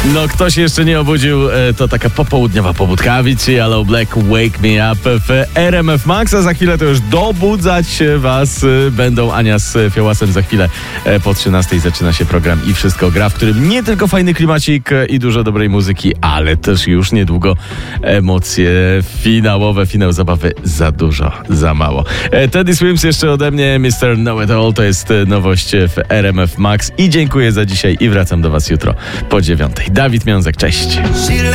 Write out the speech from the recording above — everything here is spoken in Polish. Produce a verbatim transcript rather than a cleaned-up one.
No, ktoś jeszcze nie obudził, to taka popołudniowa pobudka. Avicii, Yellow Black, Wake Me Up w R M F Max, a za chwilę to już dobudzać was będą Ania z Fiołasem. Za chwilę po trzynastej zaczyna się program I Wszystko Gra, w którym nie tylko fajny klimacik i dużo dobrej muzyki, ale też już niedługo emocje finałowe, finał zabawy za dużo, za mało. Teddy Swims jeszcze ode mnie, mister Know It All, to jest nowość w R M F Max i dziękuję za dzisiaj i wracam do was jutro po dziewiątej. Dawid Miązek, cześć.